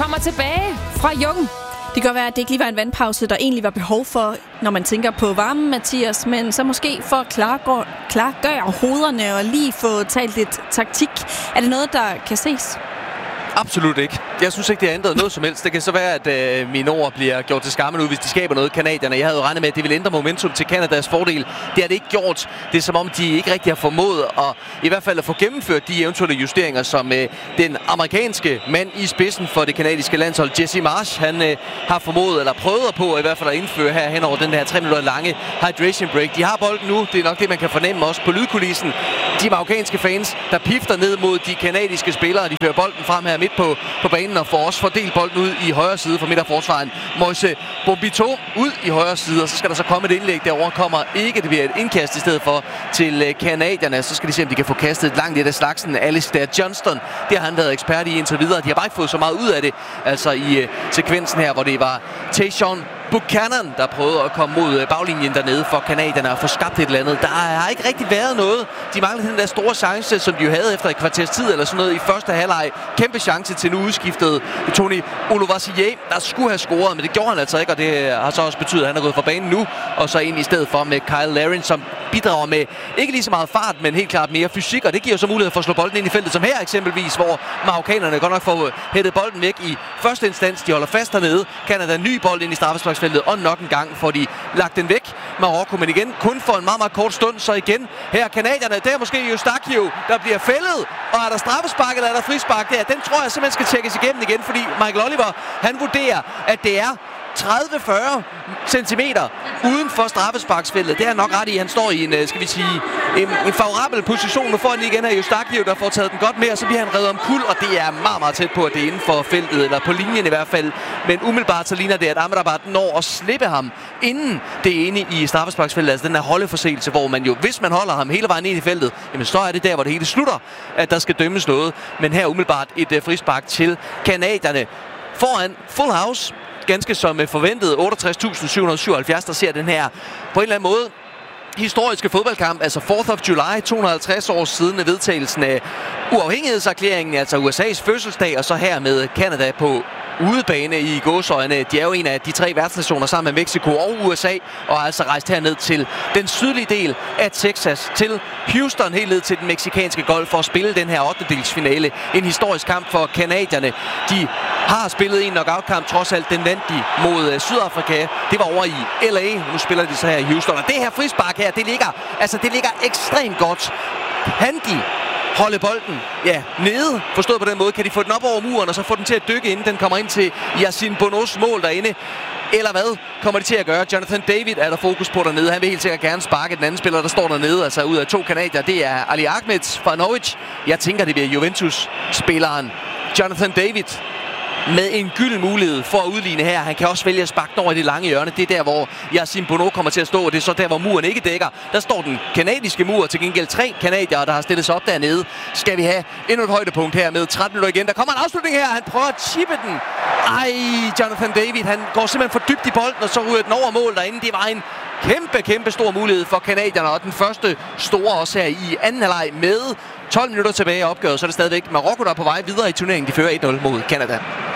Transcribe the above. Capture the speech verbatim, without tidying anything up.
kommer tilbage fra Jungen. Det kan godt være, at det ikke lige var en vandpause, der egentlig var behov for, når man tænker på varmen, Mathias, men så måske for at klargøre, klargøre hovederne og lige få talt lidt taktik. Er det noget, der kan ses? Absolut ikke. Jeg synes ikke, det har ændret noget som helst. Det kan så være, at øh, mine ord bliver gjort til skamme nu, hvis de skaber noget, kanadierne. Jeg havde jo regnet med, at det ville ændre momentum til Kanadas fordel. Det har det ikke gjort. Det er som om, de ikke rigtig har formået at, i hvert fald at få gennemført de eventuelle justeringer, som øh, den amerikanske mand i spidsen for det kanadiske landshold, Jesse Marsh, han øh, har formået, eller prøvet på i hvert fald at indføre her hen over den her tre minutter lange hydration break. De har bolden nu. Det er nok det, man kan fornemme også på lydkulissen. De marokkanske fans, der pifter ned mod de kanadiske spillere. De fører bolden frem her midt på, på banen og får også fordelt bolden ud i højre side for midterforsvaren. Moise Bombito ud i højre side, og så skal der så komme et indlæg derovre. Kommer ikke, det bliver et indkast i stedet for til kanadierne. Så skal de se, om de kan få kastet et langt lidt af slagsen. Alistair Johnston, det har han været ekspert i indtil videre. De har bare ikke fået så meget ud af det. Altså i uh, sekvensen her, hvor det var Tayshaun Buchanan, der prøvede at komme mod baglinjen dernede for kanadierne og få skabt et eller andet. Der har ikke rigtig været noget. De manglede den der store chance, som de jo havde efter et kvarters tid eller sådan noget i første halvleg. Kæmpe chance til nu udskiftet Tony Oluvasier, der skulle have scoret, men det gjorde han altså ikke, og det har så også betydet, at han er gået fra banen nu, og så ind i stedet for med Kyle Larin, som bidrager med ikke lige så meget fart, men helt klart mere fysik, og det giver så mulighed for at slå bolden ind i feltet, som her eksempelvis, hvor marokkanerne godt nok får hættet bolden væk i første instans. De holder fast dernede. Canada en ny bold ind i straffesparksfeltet, og nok en gang får de lagt den væk. Marokko, men igen kun for en meget, meget kort stund, så igen her kanadierne, der er måske Eustáquio, der bliver fældet, og er der straffespark eller er der frispark der? Den tror jeg simpelthen skal tjekkes igennem igen, fordi Michael Oliver, han vurderer, at det er tredive til fyrre centimeter uden for straffesparksfeltet. Det er nok ret i. Han står i en, skal vi sige, en, en favorabel position. Nu får han igen af Eustáquio, der får taget den godt med, og så bliver han revet om kul, og det er meget, meget tæt på, at det er inden for feltet, eller på linjen i hvert fald. Men umiddelbart så ligner det, at Amrabat når at slippe ham, inden det er inde i straffesparksfeltet. Altså den her holdeforseelse, hvor man jo, hvis man holder ham hele vejen ind i feltet, jamen så er det der, hvor det hele slutter, at der skal dømmes noget. Men her umiddelbart et uh, frispark til kanadierne. Foran full house, ganske som forventet, otteogtres tusind syv hundrede syvoghalvfjerds, der ser den her på en eller anden måde historiske fodboldkamp, altså fourth of July, to hundrede og halvtreds år siden af vedtagelsen af uafhængighedserklæringen, altså U S A's fødselsdag, og så her med Canada på udebane i gåseøjne. De er jo en af de tre værtsnationer sammen med Mexico og U S A, og har altså rejst herned til den sydlige del af Texas, til Houston, helt ned til den mexikanske golf, for at spille den her ottendedelsfinale. En historisk kamp for kanadierne. De har spillet en knockout-kamp, trods alt den vandt de mod Sydafrika. Det var over i L A. Nu spiller de så her i Houston. Og det her frispark her, det ligger, altså det ligger ekstremt godt. Handy holde bolden, ja, nede, forstået på den måde. Kan de få den op over muren, og så få den til at dykke, inden den kommer ind til Yassine Bonos mål derinde? Eller hvad kommer de til at gøre? Jonathan David er der fokus på dernede. Han vil helt sikkert gerne sparke den anden spiller, der står dernede. Altså ud af to kanadier. Det er Ali Ahmed fra Norwich. Jeg tænker, det bliver Juventus-spilleren Jonathan David med en gylden mulighed for at udligne her. Han kan også vælge at sparke over i det lange hjørne. Det er der, hvor Yassine Bono kommer til at stå, og det er så der, hvor muren ikke dækker. Der står den kanadiske mur, til gengæld tre kanadier, der har stillet sig op dernede. Skal vi have endnu et højdepunkt her med tretten minutter igen. Der kommer en afslutning her. Han prøver at chippe den. Ej, Jonathan David, han går simpelthen for dybt i bolden, og så ryger den over mål derinde. Det var en kæmpe, kæmpe stor mulighed for kanadierne, og den første store også her i anden halvleg med tolv minutter tilbage i opgøret. Så er det stadigvæk Marokko, der er på vej videre i turneringen. De fører et nul mod Canada.